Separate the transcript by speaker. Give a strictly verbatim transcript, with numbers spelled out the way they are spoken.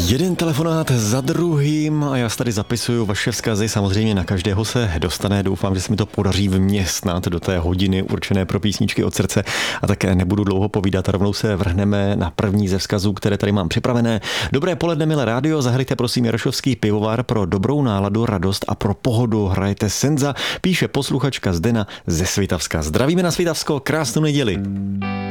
Speaker 1: Jeden telefonát za druhým a já tady zapisuju vaše vzkazy. Samozřejmě na každého se dostane. Doufám, že se mi to podaří vměstnat do té hodiny určené pro písničky od srdce. A také nebudu dlouho povídat a rovnou se vrhneme na první ze vzkazů, které tady mám připravené. Dobré poledne, milé rádio. Zahrajte prosím Jarošovský pivovar pro dobrou náladu, radost a pro pohodu. Hrajete Senza, píše posluchačka Zdena ze Svitavska. Zdravíme na Svitavsko, krásnou neděli.